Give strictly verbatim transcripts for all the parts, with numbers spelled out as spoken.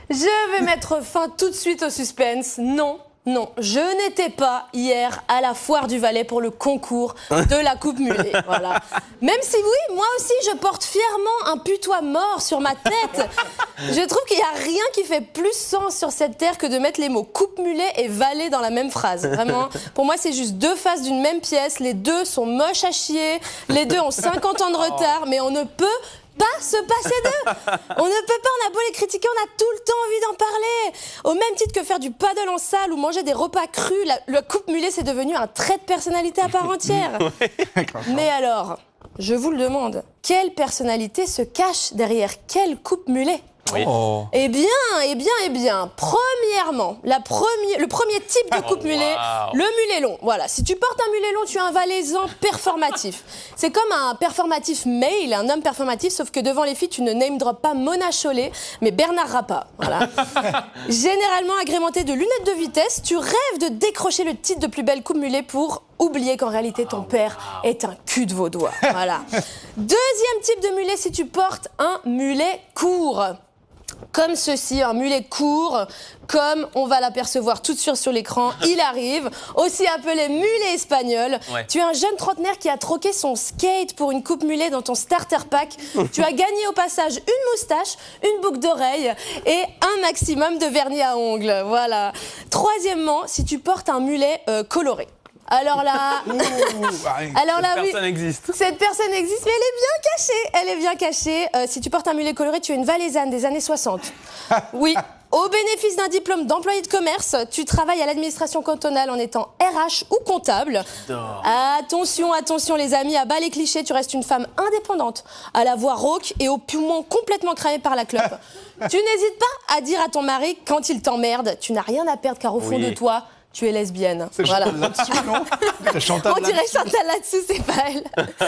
Je vais mettre fin tout de suite au suspense. Non, non, je n'étais pas hier à la foire du Valais pour le concours de la coupe mulet. Voilà. Même si oui, moi aussi, je porte fièrement un putois mort sur ma tête. Je trouve qu'il n'y a rien qui fait plus sens sur cette terre que de mettre les mots coupe mulet et Valais dans la même phrase. Vraiment, pour moi, c'est juste deux faces d'une même pièce. Les deux sont moches à chier. Les deux ont cinquante ans de retard, mais on ne peut pas se passer d'eux. On ne peut pas, on a beau les critiquer, on a tout le temps envie d'en parler. Au même titre que faire du paddle en salle ou manger des repas crus, la, le coupe mulet c'est devenu un trait de personnalité à part entière. Mais alors, je vous le demande, quelle personnalité se cache derrière quelle coupe mulet ? Oui. Oh. Eh bien, eh bien, eh bien, premièrement, la premier, le premier type de coupe mulet, oh, wow. le mulet long. Voilà, si tu portes un mulet long, tu es un valaisan performatif. C'est comme un performatif male, un homme performatif, sauf que devant les filles, tu ne name drop pas Mona Chollet, mais Bernard Rappa. Voilà. Généralement agrémenté de lunettes de vitesse, tu rêves de décrocher le titre de plus belle coupe mulet pour oublier qu'en réalité, ton père est un cul de vaudois. Voilà. Deuxième type de mulet, si tu portes un mulet court. Comme ceci, un mulet court, comme on va l'apercevoir tout de suite sur l'écran, il arrive, aussi appelé mulet espagnol. Ouais. Tu es un jeune trentenaire qui a troqué son skate pour une coupe mulet dans ton starter pack. Tu as gagné au passage une moustache, une boucle d'oreille et un maximum de vernis à ongles. Voilà. Troisièmement, si tu portes un mulet euh, coloré. Alors là, Ouh, alors là, cette oui, personne existe. Cette personne existe, mais elle est bien cachée. Elle est bien cachée. Euh, si tu portes un mulet coloré, tu es une valaisanne des années soixante. Oui. Au bénéfice d'un diplôme d'employé de commerce, tu travailles à l'administration cantonale en étant R H ou comptable. Attention, attention les amis, à bas les clichés, tu restes une femme indépendante, à la voix rauque et aux poumons complètement cramés par la clope. Tu n'hésites pas à dire à ton mari quand il t'emmerde, tu n'as rien à perdre car au fond oui. de toi, tu es lesbienne. C'est voilà. là-dessous, non c'est Chantal On dirait Chantal là-dessous, c'est pas elle.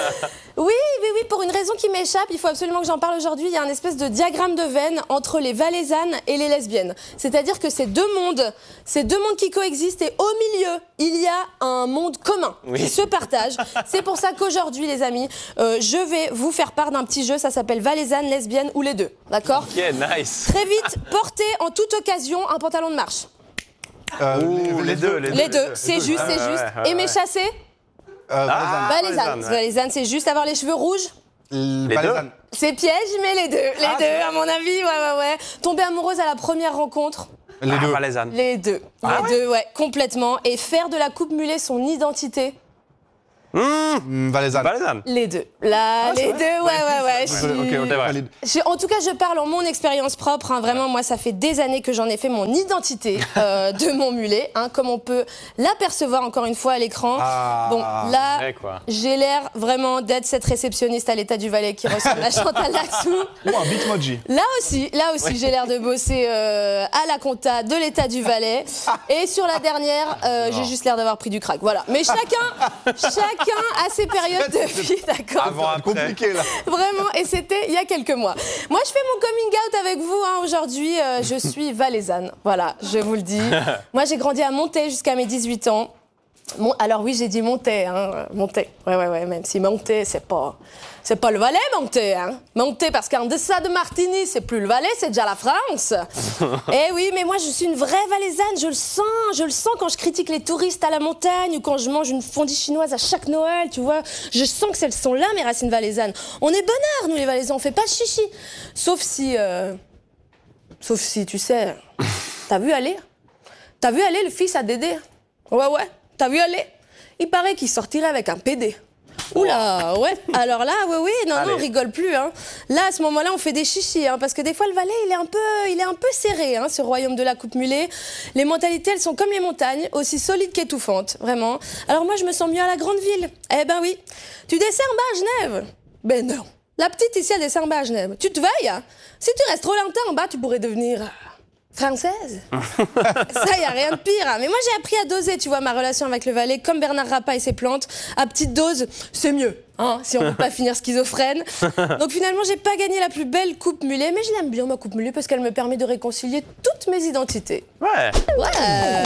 Oui, oui, oui, pour une raison qui m'échappe, il faut absolument que j'en parle aujourd'hui. Il y a un espèce de diagramme de veine entre les valaisannes et les lesbiennes. C'est-à-dire que ces deux mondes, ces deux mondes qui coexistent et au milieu, il y a un monde commun oui. qui se partage. C'est pour ça qu'aujourd'hui, les amis, euh, je vais vous faire part d'un petit jeu. Ça s'appelle valaisanne, lesbienne ou les deux. D'accord ? Ok, nice. Très vite, portez en toute occasion un pantalon de marche. Euh, Ouh, les, les, deux, les deux, les deux, c'est juste, c'est juste. Ouais, ouais, Aimer ouais. chasser euh, ah, Valaisanne. Valaisanne, c'est juste. Avoir les cheveux rouges Les deux. C'est piège, mais les deux. Les ah, deux, à mon avis, ouais, ouais, ouais. Tomber amoureuse à la première rencontre Les ah, deux. Valaisanne. Les deux. Ah, les ouais deux, ouais, complètement. Et faire de la coupe mulet son identité Mmh, Valaisanne. Valaisanne. Les deux. Là, ah, les deux, ouais, ouais, ouais. Je... Okay, okay, ouais. Je... En tout cas, je parle en mon expérience propre. Hein. Vraiment, moi, ça fait des années que j'en ai fait mon identité euh, de mon mulet, hein, comme on peut l'apercevoir encore une fois à l'écran. Ah, bon, là, j'ai l'air vraiment d'être cette réceptionniste à l'état du Valais qui ressemble à Chantal là-dessous. Ou un bitmoji. Là aussi, là aussi, oui. j'ai l'air de bosser euh, à la compta de l'état du Valais. Et sur la dernière, euh, j'ai juste l'air d'avoir pris du crack. Voilà. Mais chacun, chacun à ses périodes de vie, d'accord. Avant, après. Compliqué là. Vraiment, et c'était il y a quelques mois. Moi, je fais mon coming out avec vous hein, aujourd'hui. Euh, je suis valaisanne, voilà, je vous le dis. Moi, j'ai grandi à Montaix jusqu'à mes dix-huit ans. Mon, alors oui, j'ai dit Montaix, hein, Montaix. Ouais, ouais, ouais. Même si Montaix, c'est pas, c'est pas le Valais, Montaix, hein. Montaix, parce qu'en deçà de Martigny, c'est plus le Valais, c'est déjà la France. Eh oui, mais moi, je suis une vraie valaisanne. Je le sens, je le sens quand je critique les touristes à la montagne ou quand je mange une fondue chinoise à chaque Noël, tu vois. Je sens que elles sont là, mes racines valaisannes. On est bonheur, nous les Valaisans, on fait pas de chichi. Sauf si, euh... sauf si, tu sais, t'as vu aller, t'as vu aller le fils à Dédé. Ouais, ouais. T'as vu aller? Il paraît qu'il sortirait avec un P D. Oula, ouais. Alors là, oui, oui, non, Allez. non, on rigole plus. Hein. Là, à ce moment-là, on fait des chichis, hein, parce que des fois, le Valais, il est un peu, il est un peu serré, hein, ce royaume de la coupe mulet. Les mentalités, elles sont comme les montagnes, aussi solides qu'étouffantes, vraiment. Alors moi, je me sens mieux à la grande ville. Eh ben oui. Tu descends en bas à Genève? Ben non. La petite ici, elle descend en bas à Genève. Tu te veilles, hein? Si tu restes trop longtemps en bas, tu pourrais devenir... française. Ça, il n'y a rien de pire. Hein. Mais moi, j'ai appris à doser, tu vois, ma relation avec le Valais, comme Bernard Rappa et ses plantes. À petite dose, c'est mieux, hein, si on ne veut pas finir schizophrène. Donc finalement, j'ai pas gagné la plus belle coupe mulet, mais je l'aime bien, ma coupe mulet, parce qu'elle me permet de réconcilier toutes mes identités. Ouais. Ouais. Ouais.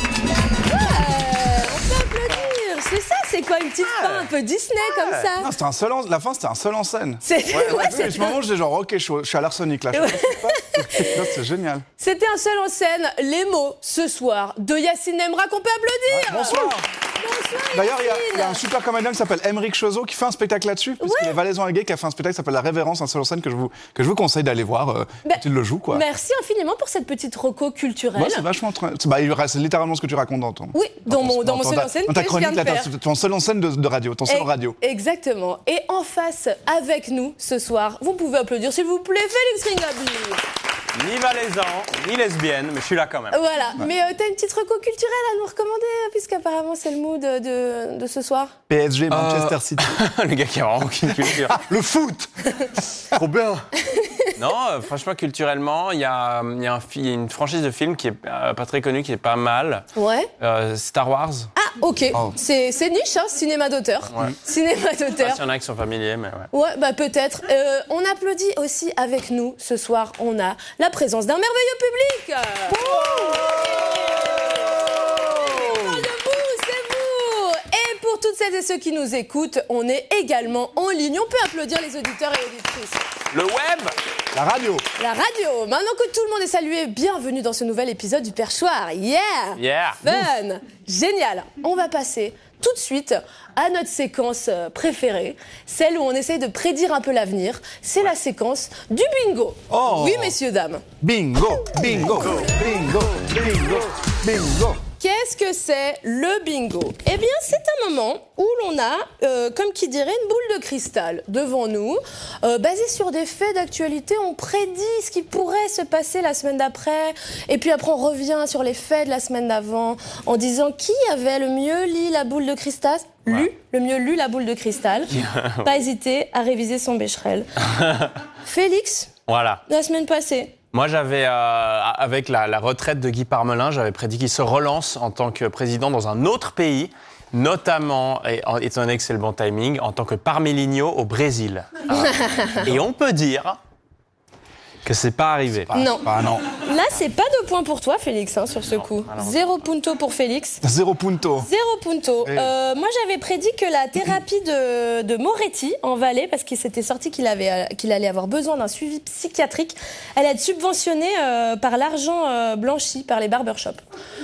On peut applaudir. C'est ça, c'est quoi, une petite fin un peu Disney ouais. comme ça? Non, c'était un seul en... La fin, c'était un seul en scène. C'est... Ouais, ouais, ouais, c'est... À ce moment, j'étais genre, ok, je suis à l'arsenic là. Je sais pas. c'est génial. C'était un seul en scène, les mots ce soir de Yacine Emra qu'on peut applaudir. Ouais, bonsoir. Bonsoir D'ailleurs, il y a- Yacine. il y, a un super comédien qui s'appelle Émeric Chezot qui fait un spectacle là-dessus, puisqu'il Ouais. est valaisan Alguet, qui a fait un spectacle qui s'appelle La Révérence, un seul en scène que je vous, que je vous conseille d'aller voir euh, Bah, quand il le joue. Quoi. Merci infiniment pour cette petite reco culturelle. Ouais, c'est vachement. tra- C'est bah, il reste- c'est littéralement ce que tu racontes dans ton. Oui, dans mon, dans mon ton- seul ta- en scène dans ta que je viens chronique, de là, faire. ta- ton seul en scène de, de radio, ton seul en radio. Exactement. Et en face, avec nous ce soir, vous pouvez applaudir s'il vous plaît, Félix Ringaby. Ni valaisan, ni lesbienne, mais je suis là quand même. Voilà. Mais euh, t'as une petite reco culturelle à nous recommander, euh, puisqu'apparemment c'est le mood de, de, de ce soir. P S G, Manchester Euh. City. Le gars qui a vraiment aucune culture. Ah, le foot. Trop bien. Non, euh, franchement, culturellement, il y a, il y a un fi- il y a une franchise de films qui est euh, pas très connue, qui est pas mal. Ouais. Euh, Star Wars. Ah, ok. Oh. C'est c'est niche, hein, cinéma d'auteur. Ouais. Cinéma Je sais pas d'auteur. s'il y en a qui sont familiers, mais ouais. Ouais, bah peut-être. Euh, on applaudit aussi avec nous ce soir. On a la présence d'un merveilleux public. On parle de vous, c'est vous. Et pour toutes celles et ceux qui nous écoutent, on est également en ligne. On peut applaudir les auditeurs et auditrices. Le web. La radio. La radio. Maintenant que tout le monde est salué, bienvenue dans ce nouvel épisode du Perchoir. Yeah. Yeah. Fun. Génial. On va passer tout de suite à notre séquence euh, préférée, celle où on essaye de prédire un peu l'avenir. C'est la séquence du bingo. Oh. Oui, messieurs, dames. Bingo, bingo, bingo, bingo, bingo. Qu'est-ce que c'est le bingo? Eh bien, c'est un moment où l'on a, euh, comme qui dirait, une boule de cristal devant nous. Euh, basée sur des faits d'actualité, on prédit ce qui pourrait se passer la semaine d'après. Et puis après, on revient sur les faits de la semaine d'avant en disant qui avait le mieux lu la boule de cristal. Lu, Ouais. le mieux lu la boule de cristal. Pas hésiter à réviser son Becherel. Félix, Voilà. la semaine passée. Moi, j'avais, euh, avec la, la retraite de Guy Parmelin, j'avais prédit qu'il se relance en tant que président dans un autre pays, notamment, et, en- étant donné que c'est le bon timing, en tant que Parmeligno au Brésil. Ah. Et on peut dire que c'est pas arrivé. Non. Ah non. Là, c'est pas de points pour toi, Félix, hein, sur ce coup. malheureusement. Zéro punto pour Félix. Zéro punto. Zéro punto. Eh. Euh, moi, j'avais prédit que la thérapie de, de Moretti en Valais, parce qu'il s'était sorti qu'il avait, euh, qu'il allait avoir besoin d'un suivi psychiatrique, allait être subventionnée euh, par l'argent euh, blanchi par les barbershops.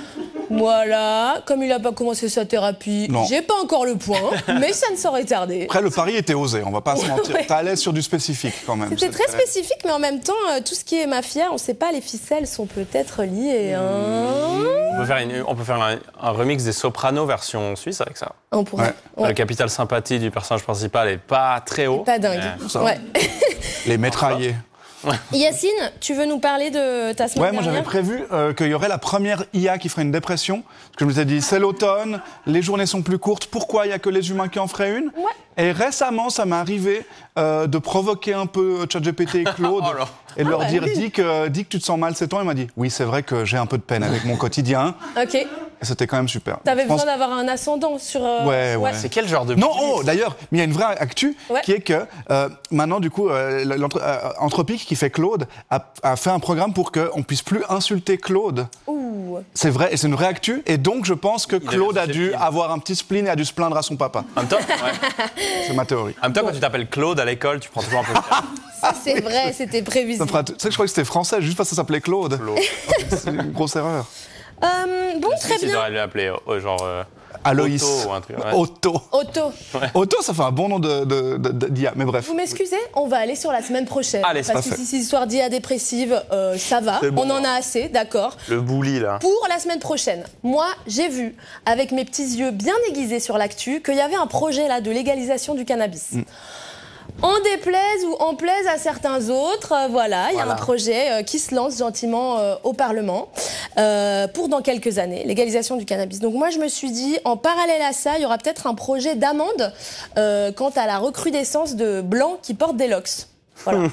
Voilà, comme il n'a pas commencé sa thérapie, Non. j'ai pas encore le point, mais ça ne saurait tarder. Après, le pari était osé, on va pas se mentir. Ouais. T'es à l'aise sur du spécifique quand même. C'était C'est très spécifique, mais en même temps, euh, tout ce qui est mafia, on ne sait pas, les ficelles sont peut-être liées. Hein. On peut faire, une- on peut faire un, un remix des Sopranos version suisse avec ça. On pourrait. Ouais. Ouais. Le capital sympathie du personnage principal est pas très haut. Pas dingue. mais- Ça. Ouais. Les métraillés. Yacine, tu veux nous parler de ta semaine Ouais, moi j'avais dernière? prévu euh, qu'il y aurait la première I A qui ferait une dépression. Parce que je me suis dit, c'est l'automne, les journées sont plus courtes, pourquoi il n'y a que les humains qui en feraient une? Ouais. Et récemment, ça m'est arrivé euh, de provoquer un peu ChatGPT et Claude Oh là. et de leur ouais. dire, dis que, dis que tu te sens mal, c'est toi. Il m'a dit, oui, c'est vrai que j'ai un peu de peine avec mon quotidien. Ok. Et c'était quand même super. T'avais Je pense- besoin d'avoir un ascendant sur. euh, Ouais, ouais. C'est quel genre de... Non, oh, d'ailleurs, mais il y a une vraie actu Ouais. qui est que euh, maintenant, du coup, euh, l'entre- euh, Anthropique qui fait Claude a, a fait un programme pour qu'on puisse plus insulter Claude. Ouh. C'est vrai, et c'est une vraie actu. Et donc, je pense que avait Claude a fait dû film. avoir un petit spleen et a dû se plaindre à son papa. En même temps, ouais. C'est ma théorie. En même temps, quand tu t'appelles Claude à l'école, tu prends toujours un peu de calme. Ça, c'est vrai, c'était Ça prévisible. fera- Tu sais que je crois que c'était français, juste parce que ça s'appelait Claude. Claude. C'est une grosse erreur. Euh, bon, très Tu bien. devrais l'appeler euh, genre euh, Aloïs. Otto ou un truc. Ouais. Otto. Otto, Otto, ça fait un bon nom de, de, de- de- d'I A, mais bref. vous m'excusez, on va aller sur la semaine prochaine. Allez, c'est parce que parfait. si c'est histoire d'I A dépressive, euh, ça va. C'est bon, on en hein. a assez, d'accord. Le bouli, là. Pour la semaine prochaine, moi, j'ai vu, avec mes petits yeux bien aiguisés sur l'actu, qu'il y avait un projet là de légalisation du cannabis. En déplaise ou en plaise à certains autres, euh, voilà, il y a Voilà. un projet euh, qui se lance gentiment euh, au Parlement euh, pour dans quelques années, légalisation du cannabis. Donc moi, je me suis dit, en parallèle à ça, il y aura peut-être un projet d'amende euh, quant à la recrudescence de blancs qui portent des locks. Voilà.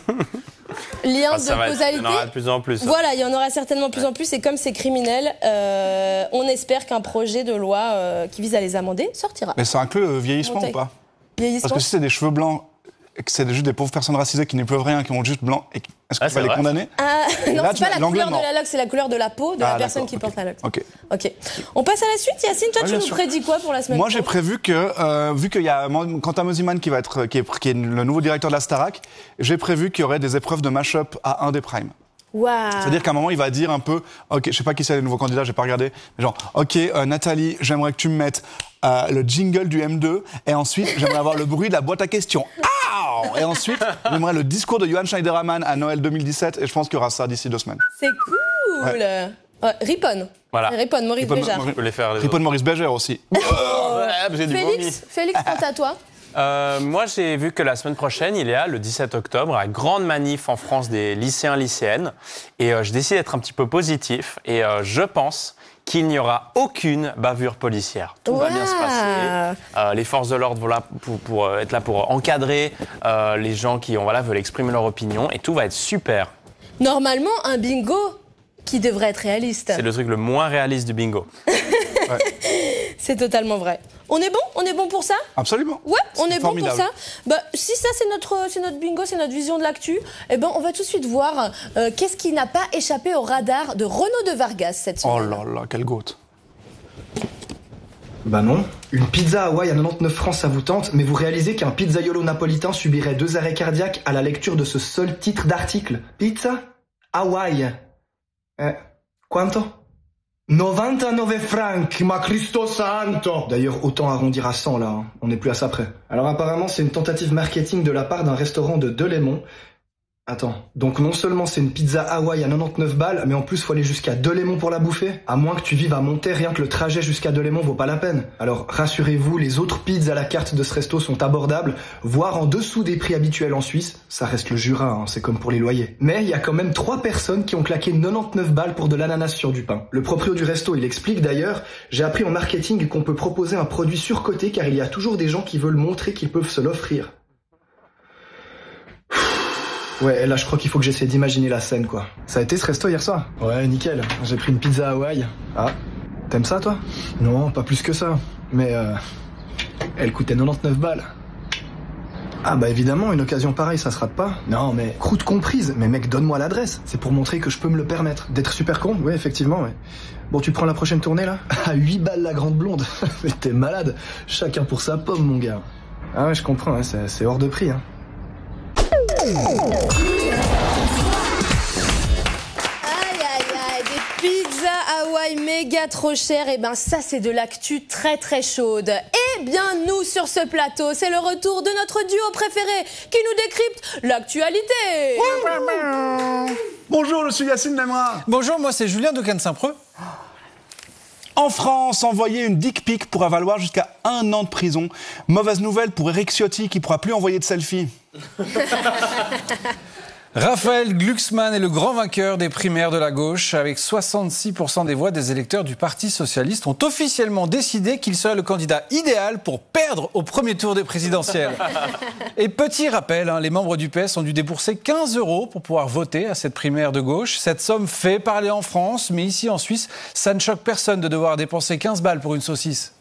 Lien Ah, ça va de être- causalité. Il y en aura de plus en plus. Voilà, il y en aura certainement de plus en plus. Et comme c'est criminel, euh, on espère qu'un projet de loi euh, qui vise à les amender sortira. Mais ça inclut le vieillissement Montagne. ou pas? Vieillissement. Parce que si c'est des cheveux blancs, et que c'est juste des pauvres personnes racisées qui n'y peuvent rien, qui ont juste blanc, et qui- est-ce que Ah, tu vas c'est les vrai. condamner? Ah, non, Là, c'est tu pas m'as- la l'anglais, couleur de non. la loque, c'est la couleur de la peau de Ah, la personne d'accord, qui ok. porte la loque. Ok. Ok. On passe à la suite, Yacine. Toi, Ouais, tu bien nous sûr. prédis quoi pour la semaine Moi, j'ai prochaine prévu que, euh, vu qu'il y a Mo- Quentin Mosiman qui, va être, qui, est, qui est le nouveau directeur de la Starac, j'ai prévu qu'il y aurait des épreuves de mash-up à un des primes. Waouh. C'est-à-dire qu'à un moment, il va dire un peu, ok, je sais pas qui c'est les nouveaux candidats, j'ai pas regardé, mais genre, ok, euh, Nathalie, j'aimerais que tu me mettes euh, le jingle du M deux, et ensuite, j'aimerais avoir le bruit de la boîte à questions. Ah et ensuite, j'aimerais le discours de Johan Schneiderman à Noël deux mille dix-sept, et je pense qu'il y aura ça d'ici deux semaines. C'est cool. Ouais. Euh, Ripon. Voilà. Ripon, Maurice Ripon, Béjart. Je peux les faire les Ripon Maurice Béjart aussi. Ouais, j'ai du vomi. Félix, Félix, quant à toi? Euh, moi, j'ai vu que la semaine prochaine, il y a le dix-sept octobre, la grande manif en France des lycéens lycéennes. Et euh, je décide d'être un petit peu positif. Et euh, je pense qu'il n'y aura aucune bavure policière. Tout wow. va bien se passer. Euh, les forces de l'ordre vont là pour, pour, pour être là pour encadrer euh, les gens qui voilà, veulent exprimer leur opinion. Et tout va être super. Normalement, un bingo qui devrait être réaliste. C'est le truc le moins réaliste du bingo. Ouais. C'est totalement vrai. On est bon? On est bon pour ça? Absolument. Ouais, on est, C'est bon formidable. pour ça. Bah, si ça, c'est notre, c'est notre bingo, c'est notre vision de l'actu, eh ben, on va tout de suite voir euh, qu'est-ce qui n'a pas échappé au radar de Renaud de Vargas cette semaine. Oh là là, quelle goutte. Bah non. Une pizza Hawaï à quatre-vingt-dix-neuf francs, ça vous tente, mais vous réalisez qu'un pizzaiolo napolitain subirait deux arrêts cardiaques à la lecture de ce seul titre d'article. Pizza Hawaï. Eh, quanto? quatre-vingt-dix-neuf francs, ma Cristo Santo. D'ailleurs, autant arrondir à cent là, hein. On n'est plus à ça près. Alors apparemment, c'est une tentative marketing de la part d'un restaurant de Delémont. Attends, donc non seulement c'est une pizza Hawaï à quatre-vingt-dix-neuf balles, mais en plus faut aller jusqu'à Delémont pour la bouffer. À moins que tu vives à Monterre, rien que le trajet jusqu'à Delémont vaut pas la peine. Alors rassurez-vous, les autres pizzas à la carte de ce resto sont abordables, voire en dessous des prix habituels en Suisse. Ça reste le Jura, hein, c'est comme pour les loyers. Mais il y a quand même trois personnes qui ont claqué quatre-vingt-dix-neuf balles pour de l'ananas sur du pain. Le proprio du resto, il explique d'ailleurs, j'ai appris en marketing qu'on peut proposer un produit surcoté car il y a toujours des gens qui veulent montrer qu'ils peuvent se l'offrir. Ouais, là je crois qu'il faut que j'essaie d'imaginer la scène quoi. Ça a été ce resto hier soir? Ouais, nickel. J'ai pris une pizza Hawaï. Ah, t'aimes ça toi? Non, pas plus que ça. Mais euh, elle coûtait quatre-vingt-dix-neuf balles. Ah bah évidemment, une occasion pareille, ça se rate pas. Non mais, croûte comprise, mais mec, donne-moi l'adresse. C'est pour montrer que je peux me le permettre. D'être super con? Ouais, effectivement, ouais. Bon, tu prends la prochaine tournée là? À huit balles la grande blonde. Mais t'es malade. Chacun pour sa pomme, mon gars. Ah ouais, je comprends, hein, c'est, c'est hors de prix, hein. Aïe aïe aïe, des pizzas Hawaï méga trop chères, et ben ça c'est de l'actu très très chaude. Et bien nous sur ce plateau, c'est le retour de notre duo préféré qui nous décrypte l'actualité. Bonjour, je suis Yacine Lemra. Bonjour, moi c'est Julien de Cannes-Saint-Preux. En France, envoyer une dick pic pourra valoir jusqu'à un an de prison. Mauvaise nouvelle pour Eric Ciotti qui pourra plus envoyer de selfie. Raphaël Glucksmann est le grand vainqueur des primaires de la gauche. Avec soixante-six pour cent des voix, des électeurs du Parti socialiste ont officiellement décidé qu'il serait le candidat idéal pour perdre au premier tour des présidentielles. Et petit rappel, hein, les membres du P S ont dû débourser quinze euros pour pouvoir voter à cette primaire de gauche. Cette somme fait parler en France, mais ici en Suisse, ça ne choque personne de devoir dépenser quinze balles pour une saucisse.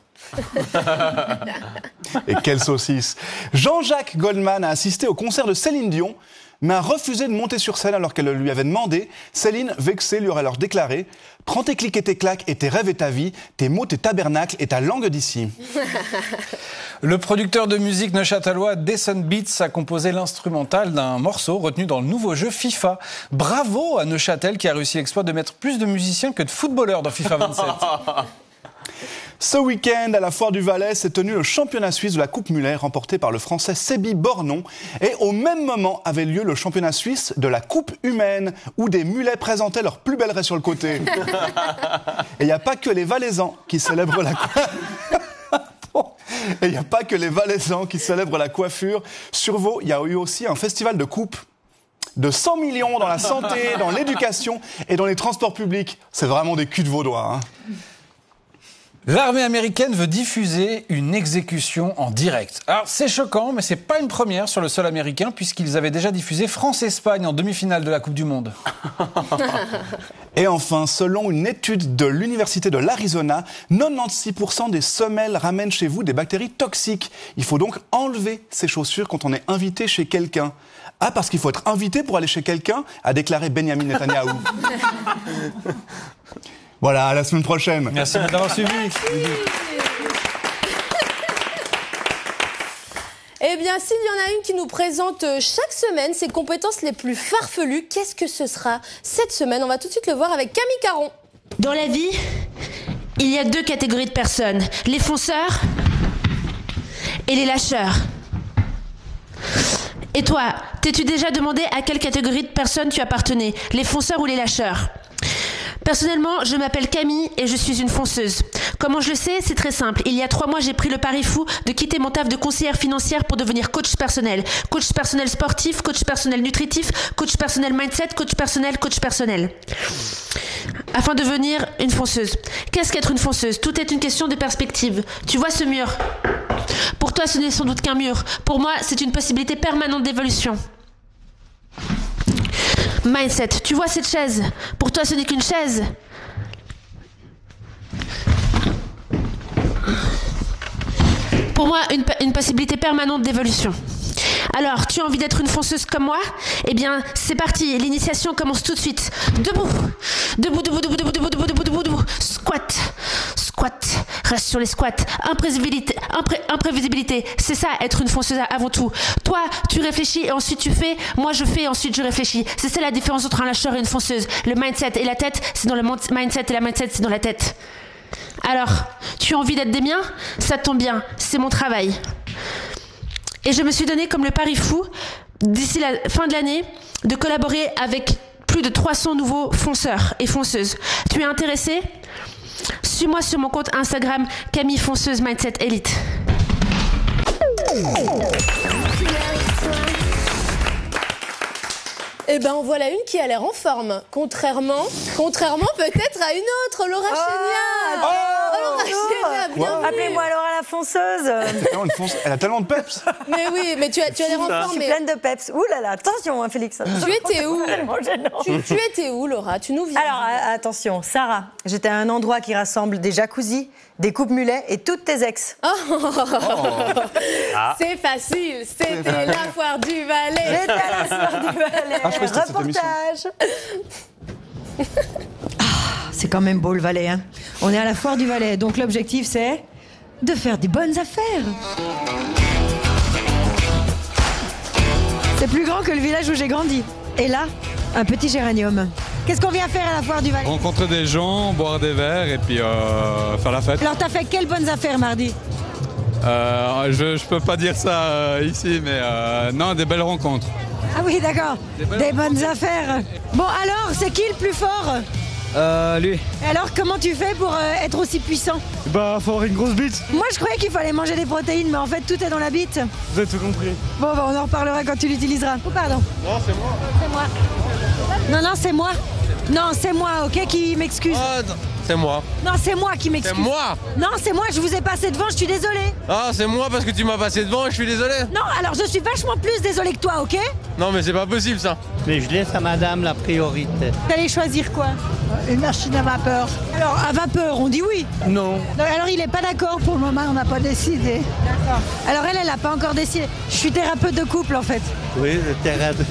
Et quelle saucisse! Jean-Jacques Goldman a assisté au concert de Céline Dion, mais a refusé de monter sur scène alors qu'elle le lui avait demandé. Céline, vexée, lui aurait alors déclaré « Prends tes clics et tes claques et tes rêves et ta vie, tes mots, tes tabernacles et ta langue d'ici. » Le producteur de musique neuchâtelois Descent Beats a composé l'instrumental d'un morceau retenu dans le nouveau jeu FIFA. Bravo à Neuchâtel qui a réussi l'exploit de mettre plus de musiciens que de footballeurs dans FIFA vingt-sept. Ce week-end, à la Foire du Valais, s'est tenu le championnat suisse de la Coupe Muller, remporté par le Français Sébi Bornon. Et au même moment avait lieu le championnat suisse de la Coupe Humaine, où des mulets présentaient leurs plus belles raies sur le côté. Et il n'y a pas que les Valaisans qui célèbrent la Et il n'y a pas que les Valaisans qui célèbrent la coiffure. Sur Vaud, il y a eu aussi un festival de coupe de cent millions dans la santé, dans l'éducation et dans les transports publics. C'est vraiment des culs de vaudois, hein. L'armée américaine veut diffuser une exécution en direct. Alors c'est choquant, mais c'est pas une première sur le sol américain puisqu'ils avaient déjà diffusé France-Espagne en demi-finale de la Coupe du Monde. Et enfin, selon une étude de l'Université de l'Arizona, quatre-vingt-six pour cent des semelles ramènent chez vous des bactéries toxiques. Il faut donc enlever ses chaussures quand on est invité chez quelqu'un. Ah, parce qu'il faut être invité pour aller chez quelqu'un, a déclaré Benjamin Netanyahou. Voilà, à la semaine prochaine. Merci d'avoir suivi. Eh bien, s'il y en a une qui nous présente chaque semaine ses compétences les plus farfelues, qu'est-ce que ce sera cette semaine? On va tout de suite le voir avec Camille Caron. Dans la vie, il y a deux catégories de personnes, les fonceurs et les lâcheurs. Et toi, t'es-tu déjà demandé à quelle catégorie de personnes tu appartenais, les fonceurs ou les lâcheurs? Personnellement, je m'appelle Camille et je suis une fonceuse. Comment je le sais? C'est très simple. Il y a trois mois, j'ai pris le pari fou de quitter mon taf de conseillère financière pour devenir coach personnel. Coach personnel sportif, coach personnel nutritif, coach personnel mindset, coach personnel, coach personnel. Afin de devenir une fonceuse. Qu'est-ce qu'être une fonceuse? Tout est une question de perspective. Tu vois ce mur? Pour toi, ce n'est sans doute qu'un mur. Pour moi, c'est une possibilité permanente d'évolution. Mindset. Tu vois cette chaise? Pour toi, ce n'est qu'une chaise. Pour moi, une, une possibilité permanente d'évolution. Alors, tu as envie d'être une fonceuse comme moi? Eh bien, c'est parti. L'initiation commence tout de suite. Debout. Debout, debout, debout, debout, debout, debout, debout, debout, debout. Squat. Squat. Reste sur les squats. Imprévisibilité. Impré, imprévisibilité. C'est ça, être une fonceuse avant tout. Toi, tu réfléchis et ensuite tu fais. Moi, je fais et ensuite je réfléchis. C'est ça la différence entre un lâcheur et une fonceuse. Le mindset et la tête, c'est dans le mindset et la mindset, c'est dans la tête. Alors, tu as envie d'être des miens? Ça tombe bien. C'est mon travail. Et je me suis donné comme le pari fou, d'ici la fin de l'année, de collaborer avec plus de trois cents nouveaux fonceurs et fonceuses. Tu es intéressé? Suis-moi sur mon compte Instagram Camille Fonceuse Mindset Elite. Eh ben, en voilà une qui a l'air en forme. Contrairement, contrairement peut-être à une autre, Laura Oh, Chénial. oh, Oh, Laura Chénial, bienvenue. Appelez-moi Laura la fonceuse. Non, une fonce- Elle a tellement de peps. Mais oui, mais tu as, tu as l'air en Je forme. suis Mais pleine de peps. Ouh là là, attention, hein, Félix. tu étais où? Tellement gênant. tu, tu étais où, Laura? Tu nous viens. Alors, a- attention, Sarah, j'étais à un endroit qui rassemble des jacuzzis, des coupes mulets et toutes tes ex. C'est facile, c'était la foire du Valais. J'étais à la soirée du Valais. Ah, je crois que c'était cette émission. Reportage. Ah, c'est quand même beau le Valais. Hein. On est à la foire du Valais, donc l'objectif c'est de faire des bonnes affaires. C'est plus grand que le village où j'ai grandi. Et là, un petit géranium. Qu'est-ce qu'on vient faire à la foire du Valais? Rencontrer des gens, boire des verres et puis euh, faire la fête. Alors t'as fait quelles bonnes affaires mardi? Euh, je, je peux pas dire ça euh, ici, mais euh, non, des belles rencontres. Ah oui, d'accord. Des belles Des bonnes affaires. Bon alors, c'est qui le plus fort? Euh, lui. Et alors, comment tu fais pour euh, être aussi puissant? Bah, faut avoir une grosse bite. Moi, je croyais qu'il fallait manger des protéines, mais en fait, tout est dans la bite. Vous avez tout compris. Bon, bah, on en reparlera quand tu l'utiliseras. Oh, pardon. Non, c'est moi. C'est moi. Non, non, c'est moi. Non, c'est moi, ok, qui m'excuse. Ah, c'est moi. Non, c'est moi qui m'excuse. C'est moi. Non, c'est moi, je vous ai passé devant, je suis désolée. Ah, c'est moi parce que tu m'as passé devant et je suis désolé. Non, alors je suis vachement plus désolée que toi, ok? Non, mais c'est pas possible ça. Mais je laisse à madame la priorité. T'allais choisir quoi? Une machine à vapeur. Alors, à vapeur, on dit oui. Non. Non, alors, il est pas d'accord. Pour le moment, on n'a pas décidé. D'accord. Alors, elle, elle a pas encore décidé. Je suis thérapeute de couple, en fait. Oui, le terrain de...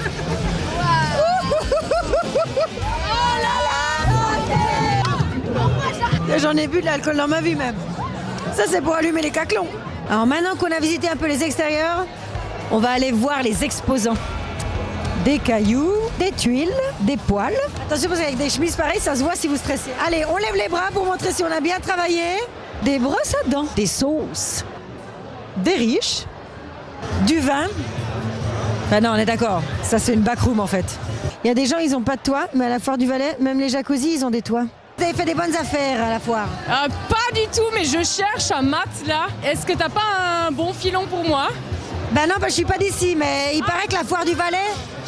J'en ai bu de l'alcool dans ma vie même. Ça, c'est pour allumer les caclons. Alors maintenant qu'on a visité un peu les extérieurs, on va aller voir les exposants. Des cailloux, des tuiles, des poils. Attention parce qu'avec des chemises pareilles, ça se voit si vous stressez. Allez, on lève les bras pour montrer si on a bien travaillé. Des brosses à dents, des sauces, des riches, du vin. Ah non, on est d'accord. Ça, c'est une backroom en fait. Il y a des gens, ils n'ont pas de toit, mais à la foire du Valais, même les jacuzzis, ils ont des toits. Vous avez fait des bonnes affaires à la foire. Euh, pas du tout, mais je cherche un matelas. Est-ce que t'as pas un bon filon pour moi? Ben non, ben je suis pas d'ici, mais il paraît que la foire du Valais...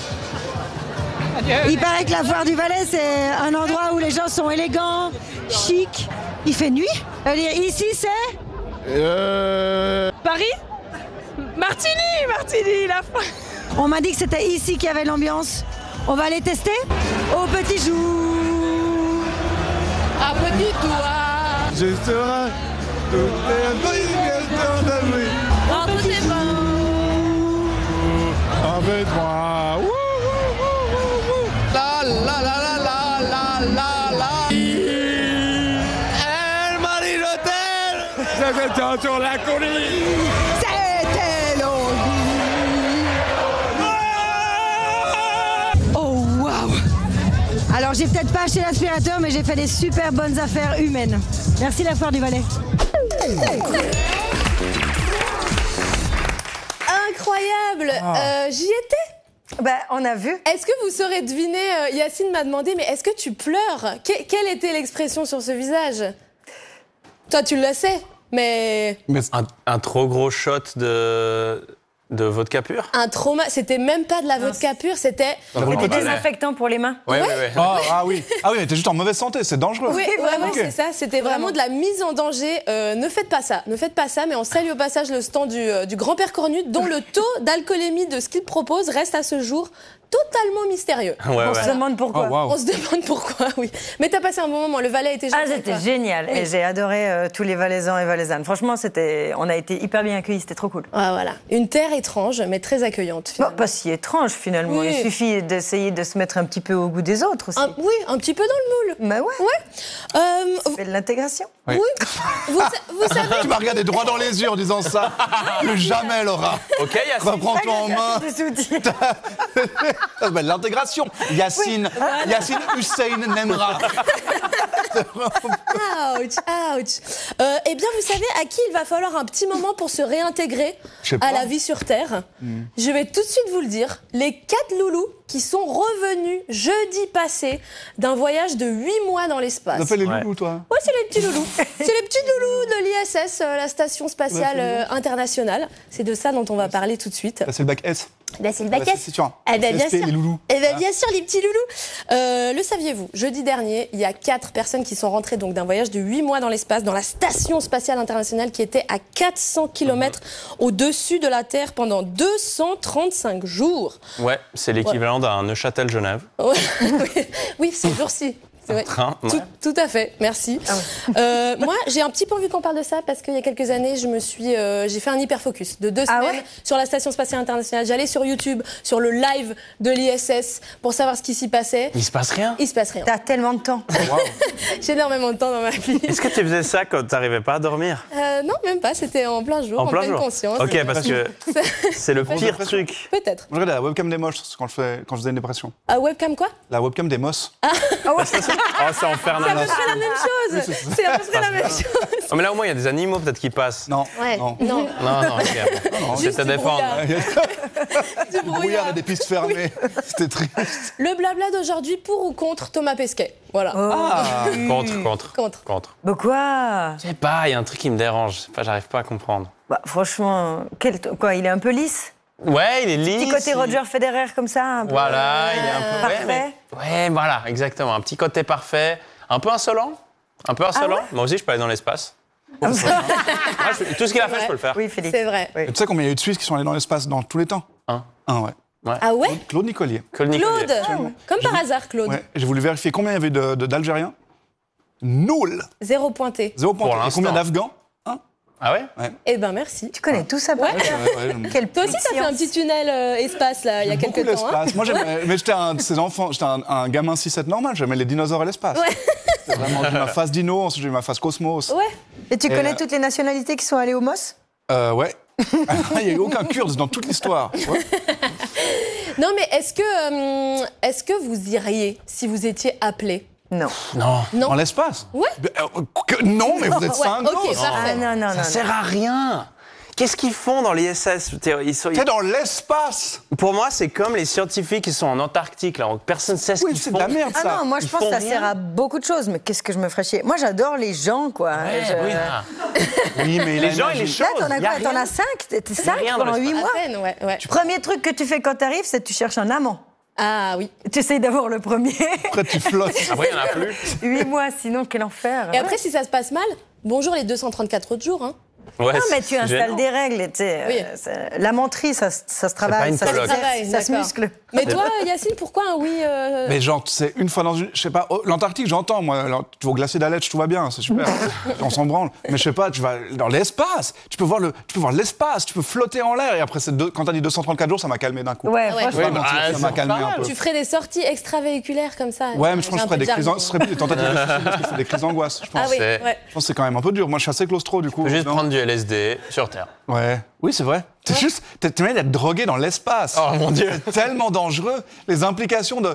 Il paraît que la foire du Valais, c'est un endroit où les gens sont élégants, chic. Il fait nuit. Ça veut dire, ici, c'est... Euh... Paris? Martigny, Martigny, la foire. On m'a dit que c'était ici qu'il y avait l'ambiance. On va aller tester? Au petit jour. Un petit doigt. Je serai toutes les brigations de nuit. Oh, tout est bon. Avec moi. Wouh, wouh, wouh, wouh, wouh. La la la la la la la la. Elle m'a dit l'hôtel. J'étais sur la colline. C'était l'envie. Alors j'ai peut-être pas acheté l'aspirateur, mais j'ai fait des super bonnes affaires humaines. Merci la foire du Valais. Incroyable. Euh, J'y étais. Bah, on a vu. Est-ce que vous saurez deviner, euh, Yacine m'a demandé, mais est-ce que tu pleures? Que- Quelle était l'expression sur ce visage? Toi, tu le sais, mais... Un, un trop gros shot de, de vodka pur. Un trauma, c'était même pas de la vodka pure, c'était... C'était désinfectant pour les mains. Ouais, ouais, ouais. Ah, ah oui, ah oui, mais t'es juste en mauvaise santé, c'est dangereux. Oui, ouais, ouais, Ok. c'est ça. C'était vraiment de la mise en danger. Euh, ne faites pas ça. Ne faites pas ça. Mais on salue au passage le stand du, euh, du grand-père Cornu, dont le taux d'alcoolémie de ce qu'il propose reste à ce jour totalement mystérieux. Ouais, On ouais. se demande pourquoi. Oh, wow. On se demande pourquoi, oui. Mais t'as passé un bon moment. Le Valais était Ah, gentil. c'était quoi. génial. Oui. Et j'ai adoré euh, tous les Valaisans et Valaisannes. Franchement, c'était, on a été hyper bien accueillis. C'était trop cool. Ah, voilà. Une terre étrange, mais très accueillante. Bon, Finalement. pas si étrange finalement. Oui. Il suffit d'essayer de se mettre un petit peu au goût des autres aussi. Un- oui, un petit peu dans le moule. Bah ouais. Ouais. Euh, Ça fait de l'intégration. Oui. oui. Vous, sa- vous savez. Tu m'as regardé droit dans les yeux en disant ça. Plus jamais, Laura. Ok, Yacine. Reprends-toi en main. Des outils. Ah ben, l'intégration. Yacine, Yacine Hussein Nemra. Ouch, ouch. Euh, eh bien, vous savez à qui il va falloir un petit moment pour se réintégrer Je sais à pas. la vie sur Terre. Hmm. Je vais tout de suite vous le dire. Les quatre loulous qui sont revenus jeudi passé d'un voyage de huit mois dans l'espace. On appelle les Ouais. loulous, toi. Ouais, c'est les petits loulous. C'est les petits loulous de l'I S S, euh, la Station Spatiale euh, Internationale. C'est de ça dont on va parler tout de suite. Là, c'est le bac S. Ben, c'est le Bah, bac c'est- S. c'est sûr. Eh ben, bien S P, sûr. les loulous. Eh ben, bien sûr, les petits loulous. Euh, le saviez-vous? Jeudi dernier, il y a quatre personnes qui sont rentrées donc d'un voyage de huit mois dans l'espace, dans la Station Spatiale Internationale qui était à quatre cents kilomètres au-dessus de la Terre pendant deux cent trente-cinq jours. Ouais, c'est l'équivalent d'un Neuchâtel-Genève. Ouais, oui, oui, ce jour-ci. C'est vrai. Train, ouais. Tout, tout à fait, merci. Euh, moi, j'ai un petit peu envie qu'on parle de ça parce qu'il y a quelques années, je me suis, euh, j'ai fait un hyperfocus de deux Ah semaines ouais sur la Station Spatiale Internationale. J'allais sur YouTube, sur le live de l'I S S pour savoir ce qui s'y passait. Il se passe rien. Il se passe rien. T'as tellement de temps. J'ai énormément de temps dans ma vie. Est-ce que tu faisais ça quand t'arrivais pas à dormir? Euh, non, même pas. C'était en plein jour, en, En plein pleine jour. conscience. Ok, parce que c'est le Ouais. pire truc. Peut-être. Je regardais la webcam des moches quand je, fais, quand je faisais une dépression. Ah, webcam quoi? La webcam des mosses. Oh, c'est infernal. C'est à peu près la même chose. C'est à peu près la même chose. Oh, mais là, au moins, il y a des animaux peut-être qui passent. Non. Ouais. Non. Non. Non, non, ok. Bon, Juste c'est à du défendre. brouillard. Du Du brouillard et des pistes fermées. C'était triste. Le blabla d'aujourd'hui, pour ou contre Thomas Pesquet? Voilà. Ah. Contre, contre. Contre. Contre. Bah quoi? Je sais pas, il y a un truc qui me dérange. Je sais pas, j'arrive pas à comprendre. Bah franchement, quel t- quoi? Il est un peu lisse. Ouais, il est lisse. Petit côté il- Roger Federer comme ça. Un peu, Voilà, euh, il est un peu. parfait. Ouais, mais- ouais, voilà, exactement. Un petit côté parfait. Un peu insolent. Un peu insolent. ouais Moi aussi, je peux aller dans l'espace. Moi, je- tout ce qu'il a fait, je peux le faire. Oui, Félix. C'est vrai. Oui. Et tu sais combien il y a eu de Suisses qui sont allés dans l'espace dans tous les temps? Un. Un, ouais. Ah ouais? Claude Nicolier. Claude Nicolier. Claude Comme par hasard, Claude. Ouais. J'ai voulu vérifier combien il y avait de- de- d'Algériens. Nul. Zéro pointé. Zéro point. Pour Et l'instant. combien d'Afghans? Un. Ah ouais? Eh ben merci. Tu connais tout ça par Ouais. cœur. Ouais, ouais, Quel Toi aussi, t'as fait un petit tunnel euh, espace là, il y a Beaucoup quelques temps. Hein. l'espace. Moi, j'aimais, mais j'étais un de ces enfants, j'étais un, un gamin six sept normal, j'aimais les dinosaures et l'espace. Ouais. C'était vraiment, j'ai eu ma phase dino, ensuite j'ai eu ma phase cosmos. Ouais. Et tu Et connais euh, toutes les nationalités qui sont allées au M O S? Euh, ouais. Il n'y a eu aucun kurde dans toute l'histoire. Ouais. Non mais est-ce que, euh, est-ce que vous iriez si vous étiez appelé? Non. Non. Non. Dans l'espace? Ouais. Mais, euh, que- non, mais vous êtes Ouais, cinglants. ok, parfait. Ah non, non, Ça non. sert à rien. Qu'est-ce qu'ils font dans l'I S S? Ils sont- T'es dans l'espace. Pour moi, c'est comme les scientifiques qui sont en Antarctique. Là. Personne ne sait ce Oui, qu'ils c'est font. de la merde, Ah ça. non, moi je Ils pense que font ça rien. sert à beaucoup de choses, mais qu'est-ce que je me ferais chier. Moi j'adore les gens, quoi. Ouais, Je- oui, ah. Oui, mais Les gens et les choses. choses. Là, t'en as y a quoi? T'en rien. as cinq? T'es Y a cinq rien dans pendant huit l'espace. mois? À peine, ouais, ouais. Premier truc que tu fais quand t'arrives, c'est que tu cherches un amant. Ah oui. Tu essayes d'avoir le premier. Après, tu flottes. Après, il n'y en a plus. Huit mois, sinon quel enfer. Et après, si ça se passe mal, bonjour les deux cent trente-quatre autres jours. Hein. Ouais, Non, mais c'est tu installes gênant. des règles. Tu sais, Oui. euh, c'est- la menterie, ça, se- ça se pas travaille, une ça, se coloc. exerce, Travail, ça se d'accord. muscle. Mais toi, Yacine, pourquoi un oui euh, Mais genre, c'est une fois dans une. Je sais pas, oh, l'Antarctique, j'entends, moi. Alors, tu vas au glacier d'Aletsch, tout va bien, c'est super. On s'en branle. Mais je sais pas, tu vas dans l'espace. Tu peux voir le, tu peux voir l'espace, tu peux flotter en l'air. Et après, c'est deux- quand t'as dit deux cent trente-quatre jours, ça m'a calmé d'un coup. Ouais, Ouais. franchement. Pas Oui, bah, mentir, ah, ça m'a c'est calmé pas un mal. peu. Tu ferais des sorties extravéhiculaires comme ça? Ouais, mais je pense que je J'ai un ferais peu des de crises, jargon. ce serait plus des tentatives de suicide parce que c'est des crises d'angoisse, je pense. Ah oui, C'est- ouais. Je pense que c'est quand même un peu dur. Moi, je suis assez claustro, du coup. Tu peux juste non prendre du L S D sur Terre. Ouais. Oui, c'est vrai. T'es juste. T'es t'es même d'être drogué dans l'espace. Oh mon Dieu. C'est tellement dangereux. Les implications de.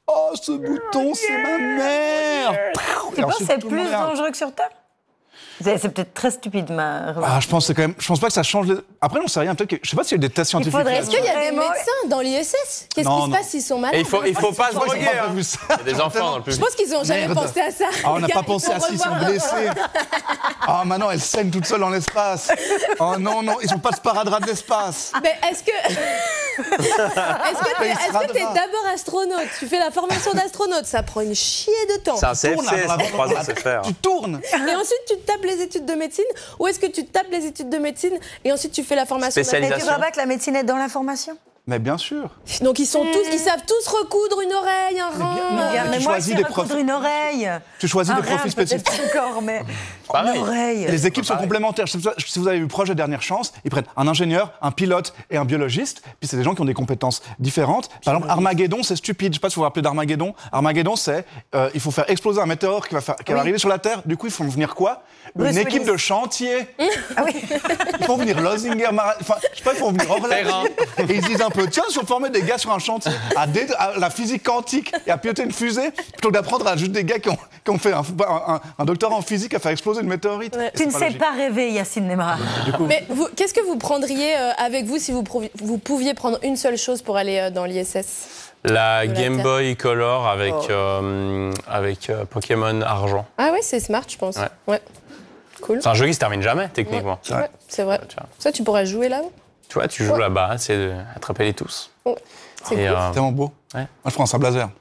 Oh, ce bouton, c'est ma mère. Tu penses que c'est plus dangereux que sur Terre? C'est, c'est peut-être très stupide, ma remarque. Ah, je pense que c'est quand même. Je pense pas que ça change. Les... Après, j'en sais rien. Peut-être que je sais pas s'il y a des tests scientifiques. Faudrait... Est-ce qu'il y a des médecins dans l'I S S? Qu'est-ce non, qui se non. passe s'ils sont malades? Et il faut, il faut pas se droguer. Hein. Il y a des enfants dans le public. Je pense qu'ils ont jamais Merde. pensé à ça. Ah, on n'a pas pensé à s'ils sont blessés. Ah, maintenant, elle saigne toute seule dans l'espace. Oh non, non, ils ont pas de sparadrap de l'espace. Mais est-ce que. Est-ce que t'es, est-ce que t'es d'abord astronaute? Tu fais la formation d'astronaute, ça prend une chier de temps. C'est un C F C, c'est trois ans, c'est faire. Tu tournes. Et ensuite, tu te tapes les études de médecine? Ou est-ce que tu te tapes les études de médecine et ensuite tu fais la formation Mais tu vois pas que la médecine est dans la formation? Mais bien sûr. Donc ils sont tous, ils savent tous recoudre une oreille, un rein. Mais, mais tu moi, choisis c'est des recoudre profs- une oreille. Tu choisis Un des profils rein, spécifiques. peut-être encore, mais Pareil. une oreille. Les équipes sont complémentaires. Si vous- si vous avez vu Projet Dernière Chance, ils prennent un ingénieur, un pilote et un biologiste. Puis c'est des gens qui ont des compétences différentes. Par exemple, Armageddon, c'est stupide. Je sais pas si vous vous rappelez d'Armageddon. Armageddon, c'est euh, il faut faire exploser un météore qui va, faire, qui va Oui. arriver sur la Terre. Du coup, ils font venir quoi? Bruce Une équipe Willis. de chantier. Ah oui. Ils font venir Lozinger, Mara... enfin, je sais pas, ils font venir Orlando. Terrain. Et ils se disent un peu, tiens, si on formait des gars sur un chantier à, dé- à la physique quantique et à piloter une fusée, plutôt que d'apprendre à juste des gars qui ont, qui ont fait un, un, un doctorat en physique à faire exploser une météorite. Ouais. Et Tu c'est ne pas sais logique. pas rêver, Yacine Nemra. Mais vous, qu'est-ce que vous prendriez euh, avec vous si vous, provi- vous pouviez prendre une seule chose pour aller euh, dans l'I S S? La De la Game Terre. Boy Color avec, Oh. euh, avec euh, Pokémon Argent. Ah ouais, c'est smart, je pense. Ouais. Ouais. Cool. C'est un jeu qui se termine jamais, techniquement. Ouais, ouais, c'est vrai. Tu vois. Ça, tu pourrais jouer là-haut. Tu vois, tu joues Ouais. là-bas, c'est d'attraper les tous. Ouais. C'est Et, cool. euh, C'est tellement beau. Ouais. Moi, je prends un sable laser.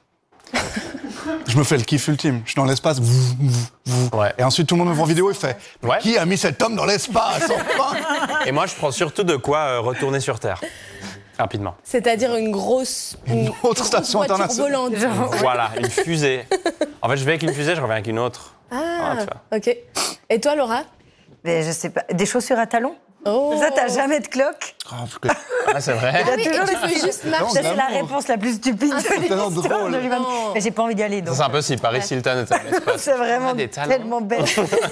Je me fais le kiff ultime. Je suis dans l'espace. Vou, vou, vou. Ouais. Et ensuite, tout le monde me voit en vidéo et fait Ouais. Qui a mis cet homme dans l'espace enfin Et moi, je prends surtout de quoi euh, retourner sur Terre. Rapidement. C'est-à-dire une grosse. Une autre grosse station voiture internationale. volante. Voilà, une fusée. En fait, je vais avec une fusée, je reviens avec une autre. Ah, Voilà, tu ok. Et toi, Laura? Mais je sais pas. Des chaussures à talons? Oh. Ça, t'as jamais de cloque? Ah, parce que- Ah, c'est vrai. Ah oui, toujours et tu le peux fil. juste Non, marcher. Ça, c'est la glamour. réponse la plus stupide de tellement l'histoire drôle. de l'humanité. Non. Mais j'ai pas envie d'y aller. donc. C'est un peu si Paris Hilton était dans l'espace. C'est vraiment On a des talents. tellement bête.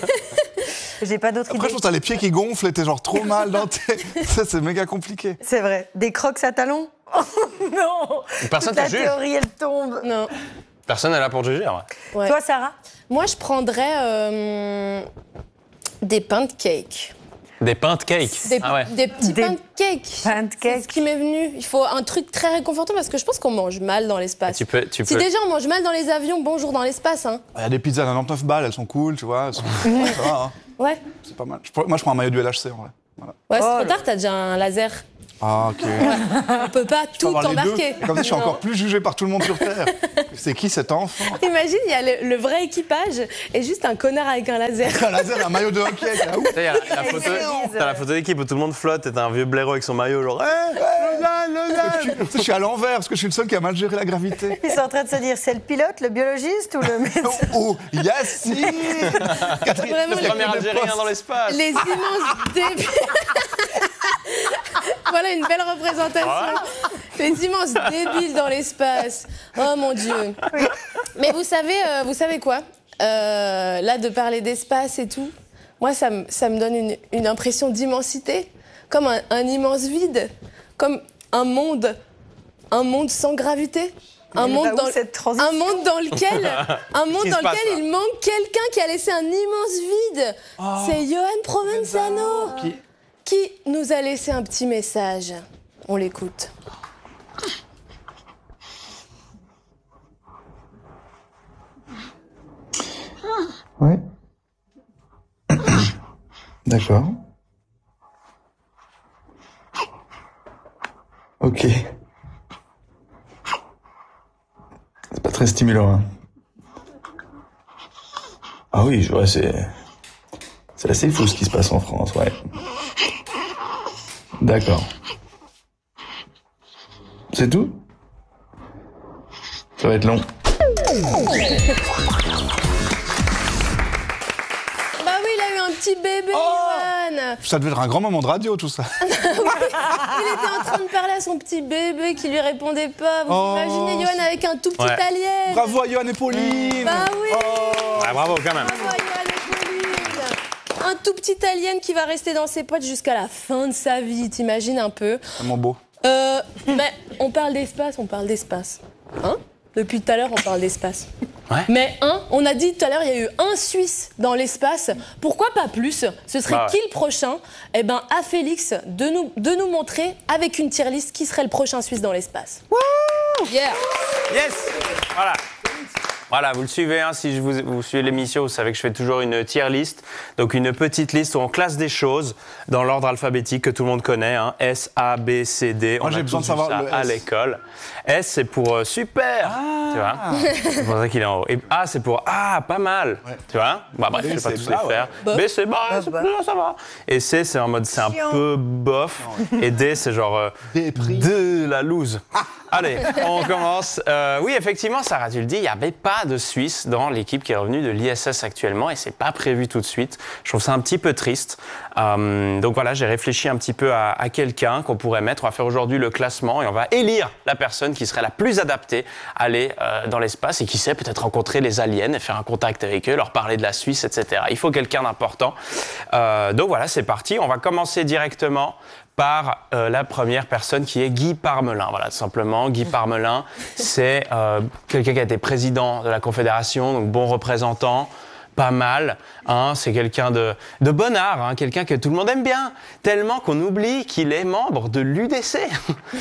J'ai pas d'autres Après, idées. je pense que t'as les pieds qui gonflent et t'es genre trop mal dans tes. Ça, c'est méga compliqué. C'est vrai. Des crocs à talons? Oh non! Personne Toute te la juge. théorie, elle tombe. Non. Personne n'est là pour te juger. Ouais. Ouais. Toi, Sarah? Moi, je prendrais euh, des pancakes. Des pancakes. Des, Ah ouais. des petits Des pancakes. pancakes. C'est ce qui m'est venu. Il faut un truc très réconfortant parce que je pense qu'on mange mal dans l'espace. Tu peux, tu Si peux. déjà on mange mal dans les avions, bonjour dans l'espace. Hein. Il y a des pizzas à quatre-vingt-dix-neuf balles, elles sont cool, tu vois. Elles sont... Ouais, ça va, hein. Ouais. C'est pas mal. Je prends- Moi, je prends un maillot du L H C en vrai. Voilà. Ouais, c'est Oh trop là. tard, t'as déjà un laser. Ah, ok. On peut pas Je peux tout avoir les deux. embarquer. Comme ça, je suis Non. encore plus jugé par tout le monde sur Terre. C'est qui cet enfant? Imagine, il y a le, le vrai équipage et juste un connard avec un laser. Un laser, un maillot de hockey. là, ouf. Tu sais, il y a la, la photo, t'as la photo d'équipe où tout le monde flotte et t'as un vieux blaireau avec son maillot, genre. Eh, Lausanne, Lausanne. Tu sais, je suis à l'envers parce que je suis le seul qui a mal géré la gravité. Ils sont en train de se dire, c'est le pilote, le biologiste ou le médecin? Oh, Yassine Quatrième- Vraiment, Le les- premier de Algérien poste. dans l'espace. Les immenses débiles. Voilà une belle représentation. Les immenses débiles dans l'espace. Oh mon Dieu. Mais vous savez, euh, vous savez quoi Euh, Là, de parler d'espace et tout, moi, ça me, ça me donne une, une impression d'immensité, comme un, un immense vide, comme un monde, un monde sans gravité. Un Elle monde, va où, dans, cette transition un monde dans lequel, un monde Qu'est-ce qui dans se passe, lequel là il manque quelqu'un qui a laissé un immense vide. C'est Johan Provenzano Qui- qui nous a laissé un petit message. On l'écoute. Ouais. D'accord. Ok. C'est pas très stimulant, hein. Ah oui, je vois, c'est... C'est assez fou ce qui se passe en France, ouais. D'accord. C'est tout? Ça va être long. Bah oui, il a eu un petit bébé, Johan. Ça devait être un grand moment de radio, tout ça. Il était en train de parler à son petit bébé qui lui répondait pas. Vous Oh, imaginez Johan avec un tout petit Ouais. alien. Bravo à Johan et Pauline. Bah oui. Ah, bravo quand même. Bravo à Johan et Pauline. Un tout petit alien qui va rester dans ses potes jusqu'à la fin de sa vie. T'imagines un peu. Tellement beau. Euh, mais on parle d'espace, on parle d'espace. Hein? Depuis tout à l'heure, on parle d'espace. Ouais. Mais un, on a dit tout à l'heure, il y a eu un Suisse dans l'espace. Pourquoi pas plus? Ce serait bah ouais. qui le prochain? Eh ben, à Félix de nous, de nous montrer avec une tier list qui serait le prochain Suisse dans l'espace. Yeah. Yes. Voilà. Voilà, vous le suivez, hein, si je vous, vous suivez l'émission, vous savez que je fais toujours une tier list. Donc une petite liste où on classe des choses dans l'ordre alphabétique que tout le monde connaît. Hein, S, A, B, C, D. Moi, on j'ai a besoin tous de savoir vu ça le à S. l'école. S, c'est pour euh, super, Ah. tu vois. C'est pour ça qu'il est en haut. Et A, c'est pour ah, pas mal, Ouais. tu vois. Bah, bref, B, je vais pas c'est tous bas, les faire. ouais. B, c'est bah, c'est bah. bien, ça va. Et C, c'est en mode c'est un Chiant. peu bof. Et D, c'est genre euh, Dépris. de la loose. Allez, on commence. Euh, oui, effectivement, Sarah, tu le dis, il n'y avait pas de Suisse dans l'équipe qui est revenue de l'I S S actuellement et c'est pas prévu tout de suite. Je trouve ça un petit peu triste. Euh, donc voilà, j'ai réfléchi un petit peu à, à quelqu'un qu'on pourrait mettre. On va faire aujourd'hui le classement et on va élire la personne qui serait la plus adaptée à aller euh, dans l'espace et qui sait peut-être rencontrer les aliens et faire un contact avec eux, leur parler de la Suisse, et cetera. Il faut quelqu'un d'important. Euh, donc voilà, c'est parti. On va commencer directement par euh, la première personne qui est Guy Parmelin. Voilà, tout simplement, Guy Parmelin, c'est euh, quelqu'un qui a été président de la Confédération, donc bon représentant, pas mal. Hein, c'est quelqu'un de, de bon art, hein, quelqu'un que tout le monde aime bien, tellement qu'on oublie qu'il est membre de l'U D C.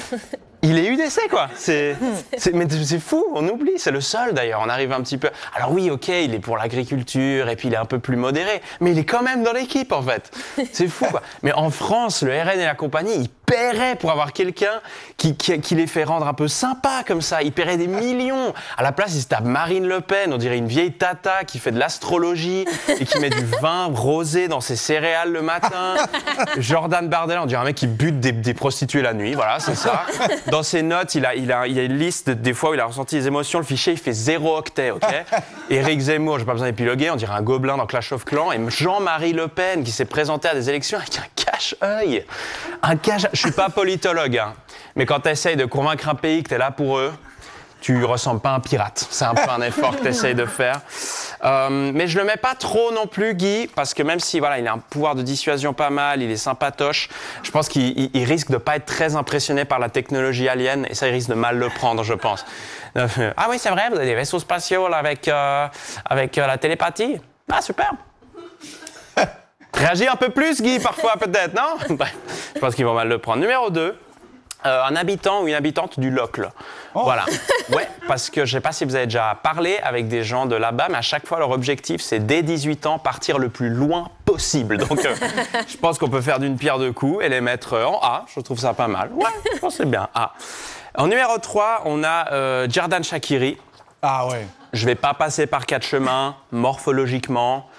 Il est U D C, quoi. C'est, c'est, mais c'est fou, on oublie. C'est le seul, d'ailleurs. On arrive un petit peu... Alors oui, OK, il est pour l'agriculture et puis il est un peu plus modéré, mais il est quand même dans l'équipe, en fait. C'est fou, quoi. Mais en France, le R N et la compagnie, ils paieraient pour avoir quelqu'un qui, qui, qui les fait rendre un peu sympa, comme ça. Ils paieraient des millions. À la place, ils se tapent Marine Le Pen, on dirait une vieille tata qui fait de l'astrologie et qui met du vin rosé dans ses céréales le matin. Jordan Bardella, on dirait un mec qui bute des, des prostituées la nuit. Voilà, c'est ça. Dans ses notes, il a, il, a, il y a une liste de, des fois où il a ressenti des émotions. Le fichier, il fait zéro octet, OK? Éric Zemmour, j'ai pas besoin d'épiloguer, on dirait un gobelin dans Clash of Clans. Et Jean-Marie Le Pen, qui s'est présenté à des élections avec un cache-œil. Un cache Je suis pas politologue, hein, mais quand tu essayes de convaincre un pays que tu es là pour eux, tu ressembles pas à un pirate. C'est un peu un effort que tu essayes de faire. Euh, mais je le mets pas trop non plus, Guy, parce que même si voilà, il a un pouvoir de dissuasion pas mal, il est sympatoche, je pense qu'il il, il risque de pas être très impressionné par la technologie alien, et ça, il risque de mal le prendre, je pense. Euh, ah oui, c'est vrai, vous avez des vaisseaux spatiaux là, avec, euh, avec euh, la télépathie. Ah, super. Réagis un peu plus, Guy, parfois, peut-être, non? Bref, je pense qu'ils vont mal le prendre. Numéro deux. Euh, un habitant ou une habitante du Locle. Oh. Voilà. Ouais, parce que je ne sais pas si vous avez déjà parlé avec des gens de là-bas, mais à chaque fois, leur objectif, c'est dès dix-huit ans, partir le plus loin possible. Donc, euh, je pense qu'on peut faire d'une pierre deux coups et les mettre en A. Je trouve ça pas mal. Ouais, je pense que c'est bien. A. En numéro trois, on a euh, Djerdan Shaqiri. Ah ouais. Je ne vais pas passer par quatre chemins, morphologiquement.